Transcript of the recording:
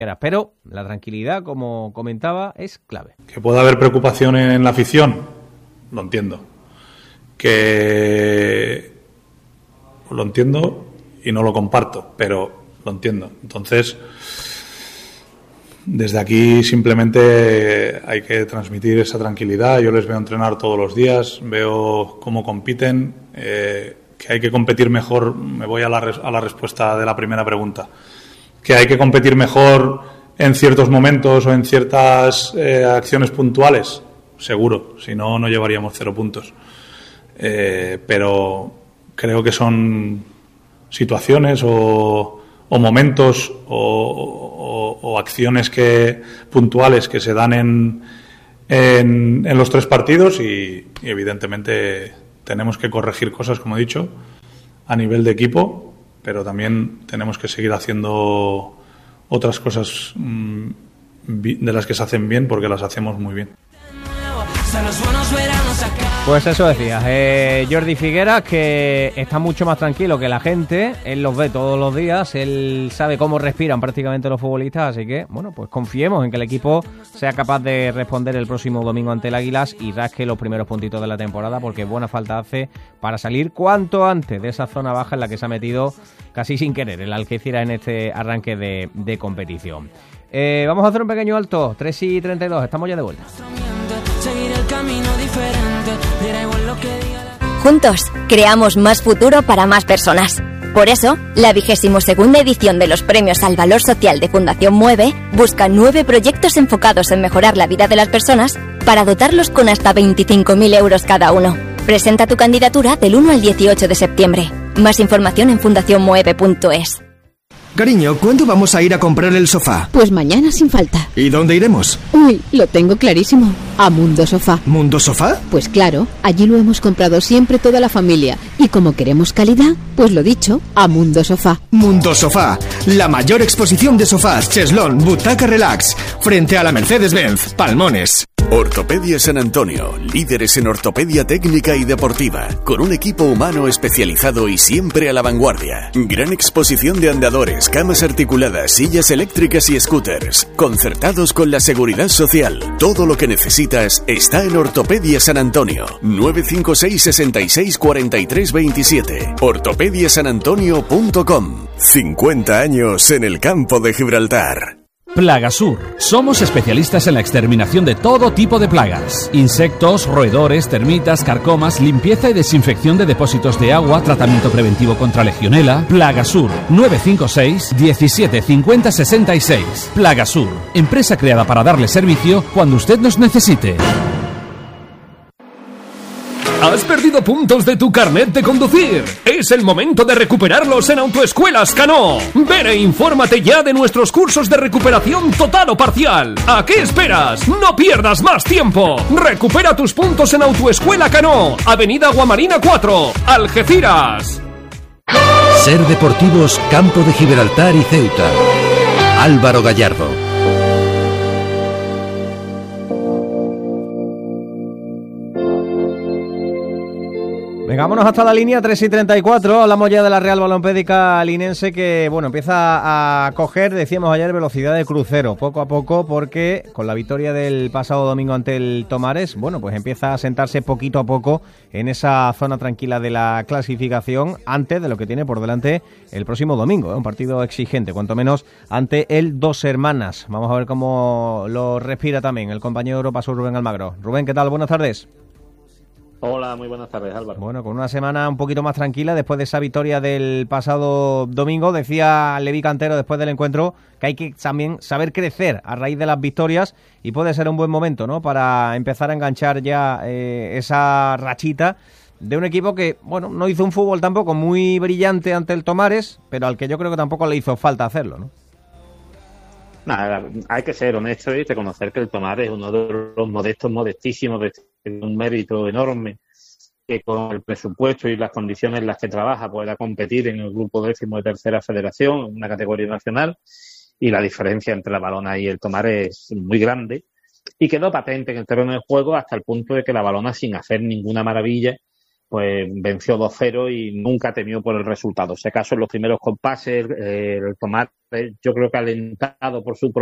Pero la tranquilidad, como comentaba, es clave. Que pueda haber preocupación en la afición, lo entiendo. Que lo entiendo y no lo comparto, pero lo entiendo. Entonces, desde aquí simplemente hay que transmitir esa tranquilidad. Yo les veo entrenar todos los días, veo cómo compiten, que hay que competir mejor. Me voy a la respuesta de la primera pregunta. Que hay que competir mejor en ciertos momentos o en ciertas acciones puntuales, seguro, si no, no llevaríamos 0 puntos. Pero creo que son situaciones o momentos o acciones puntuales que se dan en los 3 partidos y evidentemente tenemos que corregir cosas, como he dicho, a nivel de equipo, pero también tenemos que seguir haciendo otras cosas de las que se hacen bien, porque las hacemos muy bien. Pues eso decía Jordi Figueras, que está mucho más tranquilo que la gente. Él los ve todos los días, él sabe cómo respiran prácticamente los futbolistas, así que, bueno, pues confiemos en que el equipo sea capaz de responder el próximo domingo ante el Águilas y rasque los primeros puntitos de la temporada, porque buena falta hace para salir cuanto antes de esa zona baja en la que se ha metido casi sin querer el Algeciras en este arranque de competición. Vamos a hacer un pequeño alto, 3:32, estamos ya de vuelta. Juntos, creamos más futuro para más personas. Por eso, la 22ª edición de los Premios al Valor Social de Fundación Mueve busca 9 proyectos enfocados en mejorar la vida de las personas para dotarlos con hasta 25.000 euros cada uno. Presenta tu candidatura del 1 al 18 de septiembre. Más información en fundacionmueve.es. Cariño, ¿cuándo vamos a ir a comprar el sofá? Pues mañana sin falta. ¿Y dónde iremos? Uy, lo tengo clarísimo. A Mundo Sofá. ¿Mundo Sofá? Pues claro, allí lo hemos comprado siempre toda la familia. Y como queremos calidad, pues lo dicho, a Mundo Sofá. Mundo Sofá, la mayor exposición de sofás, cheslón, butaca relax, frente a la Mercedes-Benz, Palmones. Ortopedia San Antonio, líderes en ortopedia técnica y deportiva, con un equipo humano especializado y siempre a la vanguardia. Gran exposición de andadores, camas articuladas, sillas eléctricas y scooters, concertados con la seguridad social. Todo lo que necesitas está en Ortopedia San Antonio, 956 66 43 27, ortopediasanantonio.com. 50 años en el campo de Gibraltar. Plagasur. Somos especialistas en la exterminación de todo tipo de plagas. Insectos, roedores, termitas, carcomas, limpieza y desinfección de depósitos de agua, tratamiento preventivo contra legionela. Plagasur. 956 17 50 66. Plagasur. Empresa creada para darle servicio cuando usted nos necesite. ¿Has perdido puntos de tu carnet de conducir? Es el momento de recuperarlos en Autoescuelas Cano. Ven e infórmate ya de nuestros cursos de recuperación total o parcial. ¿A qué esperas? No pierdas más tiempo. Recupera tus puntos en Autoescuela Cano, Avenida Guamarina 4, Algeciras. Ser Deportivos Campo de Gibraltar y Ceuta. Álvaro Gallardo. Venga, vámonos hasta la línea 3:34. Hablamos ya de la Real Balompédica linense que, bueno, empieza a coger, decíamos ayer, velocidad de crucero, poco a poco, porque con la victoria del pasado domingo ante el Tomares, bueno, pues empieza a sentarse poquito a poco en esa zona tranquila de la clasificación antes de lo que tiene por delante el próximo domingo, un partido exigente, cuanto menos ante el Dos Hermanas. Vamos a ver cómo lo respira también el compañero de Europa Sur, Rubén Almagro. Rubén, ¿qué tal? Buenas tardes. Hola, muy buenas tardes, Álvaro. Bueno, con una semana un poquito más tranquila después de esa victoria del pasado domingo. Decía Levi Cantero después del encuentro que hay que también saber crecer a raíz de las victorias y puede ser un buen momento, ¿no?, para empezar a enganchar ya esa rachita de un equipo que, bueno, no hizo un fútbol tampoco muy brillante ante el Tomares, pero al que yo creo que tampoco le hizo falta hacerlo, ¿no? Nada, hay que ser honesto y reconocer que el Tomares es uno de los modestísimos, de un mérito enorme, que con el presupuesto y las condiciones en las que trabaja pueda competir en el grupo 10º de tercera federación, una categoría nacional, y la diferencia entre la Valona y el Tomares es muy grande, y quedó patente en el terreno de juego hasta el punto de que la Valona, sin hacer ninguna maravilla, pues venció 2-0 y nunca temió por el resultado. Si acaso en los primeros compases el Tomás, yo creo que alentado por su